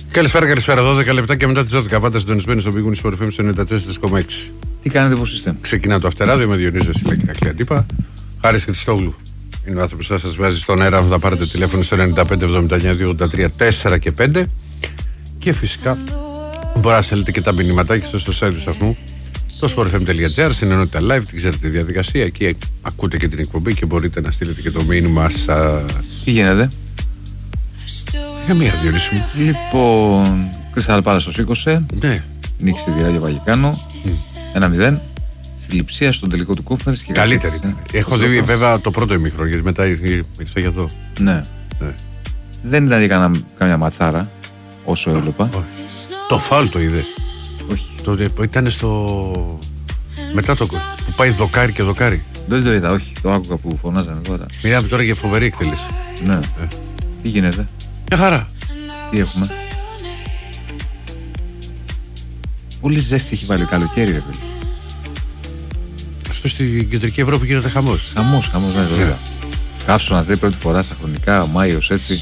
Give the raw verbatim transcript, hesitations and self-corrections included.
Καλησπέρα, καλησπέρα. δώδεκα λεπτά και μετά τις δώδεκα. Πάντα συντονισμένοι στο Big Win Sport εφ εμ στο ενενήντα τέσσερα κόμμα έξι. Τι κάνετε, πώς είστε? Ξεκινά το Αυτεράδιο με Διονύζα Σιλάκη Κλειατύπα. Χάρης Χριστόγλου είναι ο άνθρωπος που θα σας βάζει στον αέρα. Θα πάρετε τηλέφωνο στο ενενήντα πέντε εβδομήντα εννιά δύο ογδόντα τρία τέσσερα και πέντε. Και φυσικά μπορεί να στέλνετε και τα μηνυματάκια στο site του σταθμού. Το sport εφ εμ τελεία τζι άρ, συνενότητα live, την ξέρετε τη διαδικασία. Εκεί ακούτε και την εκπομπή και μπορείτε να στείλετε και το μήνυμα σας. Τι γίνεται? Για μία Διονύση μου. Λοιπόν, Κρίσταλ Πάλας το σήκωσε. Ναι. Νίκησε τη Ράγιο Βαγικάνο. ένα μηδέν. Στη Λειψία, στον τελικό του κόφερς. Καλύτερη. Έχω δει βέβαια το πρώτο ημίχρονο, γιατί μετά ήρθε για εδώ. Ναι. Ναι. Δεν ήταν κανένα, καμιά ματσάρα, όσο έβλεπα. Το φάουλ το είδες? Όχι. Το, ήταν στο. Μετά το. Που πάει δοκάρι και δοκάρι. Δεν το είδα, όχι. Το άκουγα που φωνάζανε τώρα. Μιλάμε τώρα για φοβερή εκτέλεση. Ναι. Ε. Τι γίνεται? Μια χαρά. Τι έχουμε? Πολύ ζέστη έχει βάλει, καλοκαίρι, ρε φίλε. Αυτό στην κεντρική Ευρώπη γίνεται χαμός. Χαμός, χαμός, ναι, το είδα. Καύσωνας λέει πρώτη φορά στα χρονικά, ο Μάιος έτσι.